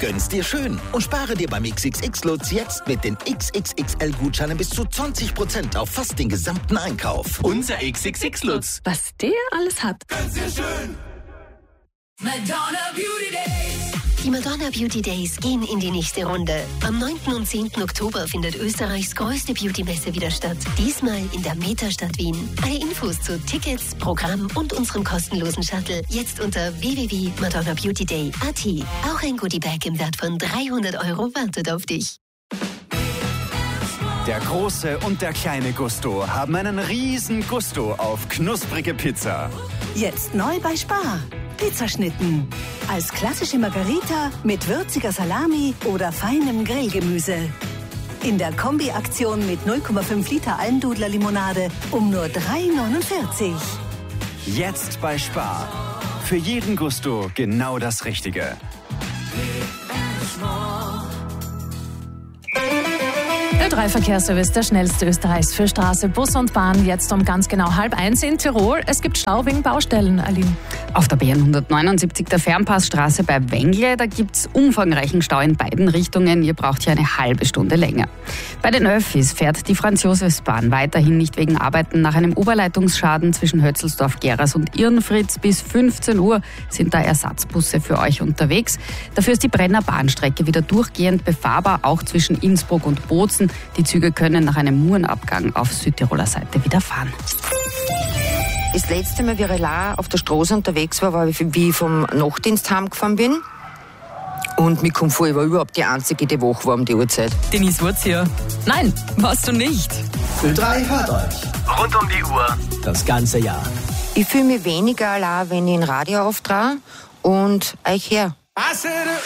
Gönn's dir schön und spare dir beim XXX-Lutz jetzt mit den XXXL-Gutscheinen bis zu 20% auf fast den gesamten Einkauf. Unser XXX-Lutz. Was der alles hat. Gönn's dir schön. Madonna Beauty Days. Die Madonna Beauty Days gehen in die nächste Runde. Am 9. und 10. Oktober findet Österreichs größte Beauty-Messe wieder statt. Diesmal in der Metastadt Wien. Alle Infos zu Tickets, Programm und unserem kostenlosen Shuttle jetzt unter www.madonnabeautyday.at. Auch ein Goodiebag im Wert von 300 € wartet auf dich. Der große und der kleine Gusto haben einen riesen Gusto auf knusprige Pizza. Jetzt neu bei Spar. Pizzaschnitten. Als klassische Margarita mit würziger Salami oder feinem Grillgemüse. In der Kombi-Aktion mit 0,5 Liter Almdudler-Limonade um nur 3,49 €. Jetzt bei Spar. Für jeden Gusto genau das Richtige. Ö3-Verkehrsservice, der schnellste Österreichs für Straße, Bus und Bahn. Jetzt um ganz genau 1:30 in Tirol. Es gibt Stau wegen Baustellen, Aline. Auf der BN179 der Fernpassstraße bei Wengle, da gibt es umfangreichen Stau in beiden Richtungen. Ihr braucht hier eine halbe Stunde länger. Bei den Öffis fährt die Franz-Josefs-Bahn weiterhin nicht wegen Arbeiten nach einem Oberleitungsschaden zwischen Hötzelsdorf, Geras und Irnfritz. Bis 15 Uhr sind da Ersatzbusse für euch unterwegs. Dafür ist die Brenner Bahnstrecke wieder durchgehend befahrbar, auch zwischen Innsbruck und Bozen. Die Züge können nach einem Murenabgang auf Südtiroler Seite wieder fahren. Das letzte Mal, wie ich auf der Straße unterwegs war, wie ich vom Nachtdienst heimgefahren bin. Und mir kommt vor, ich war überhaupt die Einzige, die wach war um die Uhrzeit. Denise war's hier. Nein, warst du nicht. Ö3 hört euch. Rund um die Uhr. Das ganze Jahr. Ich fühle mich weniger allein, wenn ich ein Radio auftrage und euch her.